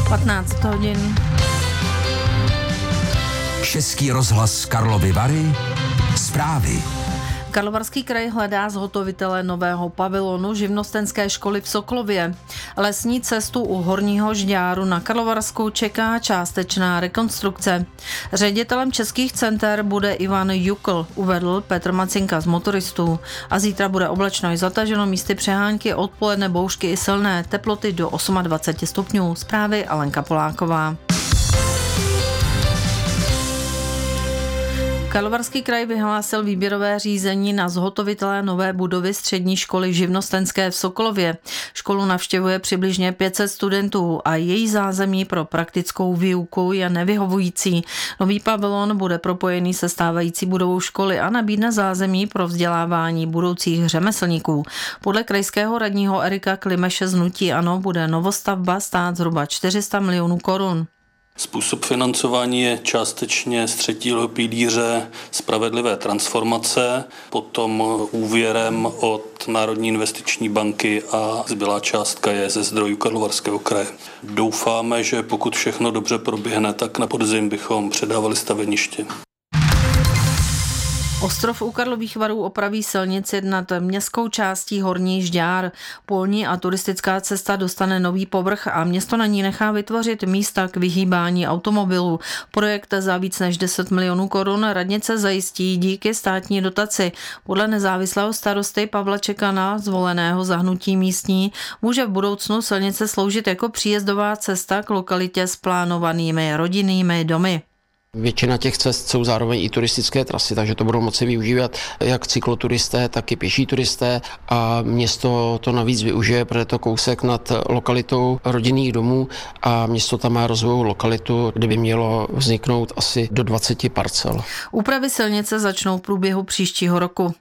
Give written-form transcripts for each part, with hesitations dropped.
15 hodin. Český rozhlas Karlovy Vary. Zprávy. Karlovarský kraj hledá zhotovitele nového pavilonu živnostenské školy v Sokolově. Lesní cestu u Horního Žďáru na Karlovarsku čeká částečná rekonstrukce. Ředitelem českých center bude Ivan Jukl, uvedl Petr Macinka z Motoristů. A zítra bude oblačno i zataženo, místy přehánky, odpoledne bouřky i silné, teploty do 28 stupňů. Zprávy Alenka Poláková. Karlovarský kraj vyhlásil výběrové řízení na zhotovitele nové budovy střední školy živnostenské v Sokolově. Školu navštěvuje přibližně 500 studentů a její zázemí pro praktickou výuku je nevyhovující. Nový pavilon bude propojený se stávající budovou školy a nabídne zázemí pro vzdělávání budoucích řemeslníků. Podle krajského radního Erika Klimeše z hnutí ANO bude novostavba stát zhruba 400 milionů korun. Způsob financování je částečně z třetího pilíře spravedlivé transformace, potom úvěrem od Národní investiční banky a zbylá částka je ze zdrojů Karlovarského kraje. Doufáme, že pokud všechno dobře proběhne, tak na podzim bychom předávali staveniště. Ostrov u Karlových Varů opraví silnici nad městskou částí Horní Žďár. Polní a turistická cesta dostane nový povrch a město na ní nechá vytvořit místa k vyhýbání automobilů. Projekt za víc než 10 milionů korun radnice zajistí díky státní dotaci. Podle nezávislého starosty Pavla Čekana, zvoleného za hnutí místní, může v budoucnu silnice sloužit jako příjezdová cesta k lokalitě s plánovanými rodinnými domy. Většina těch cest jsou zároveň i turistické trasy, takže to budou moci využívat jak cykloturisté, tak i pěší turisté a město to navíc využije, protože to kousek nad lokalitou rodinných domů a město tam má rozvojovou lokalitu, kde by mělo vzniknout asi do 20 parcel. Úpravy silnice začnou v průběhu příštího roku.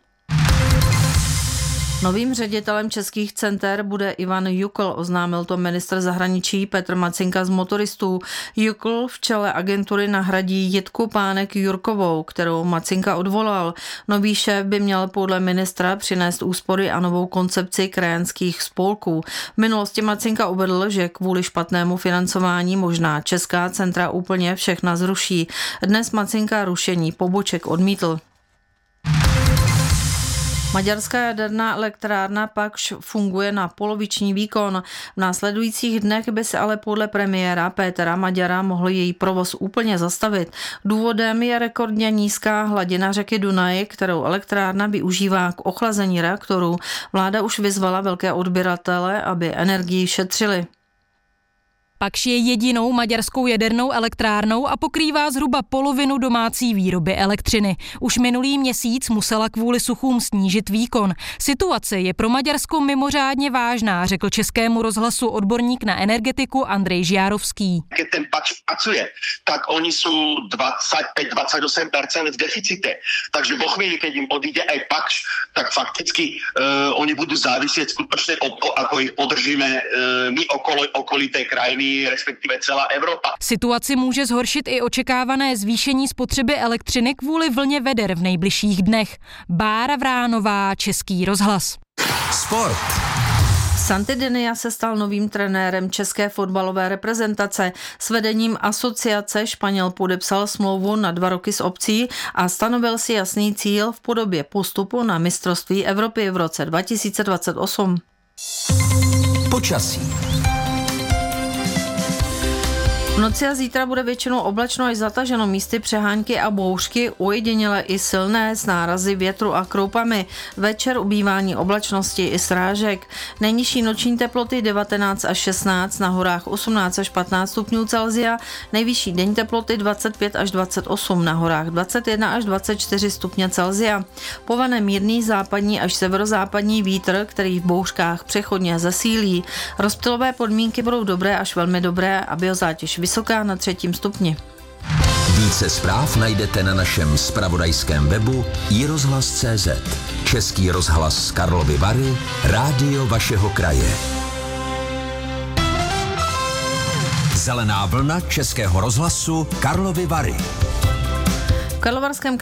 Novým ředitelem českých center bude Ivan Jukl, oznámil to ministr zahraničí Petr Macinka z Motoristů. Jukl v čele agentury nahradí Jitku Pánek-Jurkovou, kterou Macinka odvolal. Nový šéf by měl podle ministra přinést úspory a novou koncepci krajanských spolků. V minulosti Macinka uvedl, že kvůli špatnému financování možná česká centra úplně všechna zruší. Dnes Macinka rušení poboček odmítl. Maďarská jaderná elektrárna Pakš funguje na poloviční výkon. V následujících dnech by se ale podle premiéra Pétera Maďara mohl její provoz úplně zastavit. Důvodem je rekordně nízká hladina řeky Dunaj, kterou elektrárna využívá k ochlazení reaktorů. Vláda už vyzvala velké odběratele, aby energii šetřili. Pakš je jedinou maďarskou jadernou elektrárnou a pokrývá zhruba polovinu domácí výroby elektřiny. Už minulý měsíc musela kvůli suchům snížit výkon. Situace je pro Maďarsko mimořádně vážná, řekl Českému rozhlasu odborník na energetiku Andrej Žiárovský. Keď ten Pakš pracuje, tak oni jsou 25-28% v deficite. Takže po chvíli, keď jim odjde aj Pakš, tak fakticky oni budou záviset skutečně o to, ako ich podržíme my okolité krajiny, respektive celá Evropa. Situaci může zhoršit i očekávané zvýšení spotřeby elektřiny kvůli vlně veder v nejbližších dnech. Bára Vránová, Český rozhlas. Sport. Santidenia se stal novým trenérem české fotbalové reprezentace. S vedením asociace Španěl podepsal smlouvu na 2 roky s opcí a stanovil si jasný cíl v podobě postupu na mistrovství Evropy v roce 2028. Počasí. V noci a zítra bude většinou oblačno až zataženo, místy přehánky a bouřky, ojediněle i silné s nárazy větru a kroupami. Večer ubývání oblačnosti i srážek. Nejnižší noční teploty 19 až 16, na horách 18 až 15 stupňů Celsia, nejvyšší denní teploty 25 až 28, na horách 21 až 24 stupně Celsia. Povane mírný západní až severozápadní vítr, který v bouřkách přechodně zesílí. Rozptylové podmínky budou dobré až velmi dobré a biozátěž vysoká na 3. stupni. Více zpráv najdete na našem zpravodajském webu iRozhlas.cz. Český rozhlas Karlovy Vary, rádio vašeho kraje. Zelená vlna Českého rozhlasu Karlovy Vary. V Karlovarském